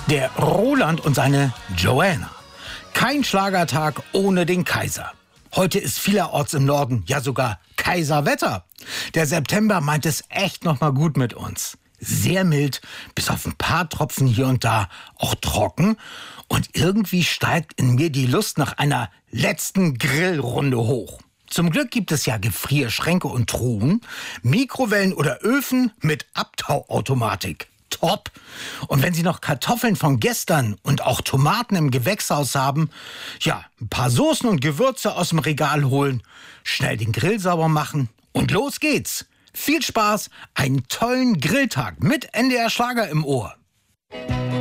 Der Roland und seine Joanna. Kein Schlagertag ohne den Kaiser. Heute ist vielerorts im Norden ja sogar Kaiserwetter. Der September meint es echt noch mal gut mit uns. Sehr mild, bis auf ein paar Tropfen hier und da, auch trocken. Und irgendwie steigt in mir die Lust nach einer letzten Grillrunde hoch. Zum Glück gibt es ja Gefrierschränke und Truhen, Mikrowellen oder Öfen mit Abtauautomatik. Top! Und wenn Sie noch Kartoffeln von gestern und auch Tomaten im Gewächshaus haben, ja, ein paar Soßen und Gewürze aus dem Regal holen, schnell den Grill sauber machen und los geht's! Viel Spaß, einen tollen Grilltag mit NDR Schlager im Ohr.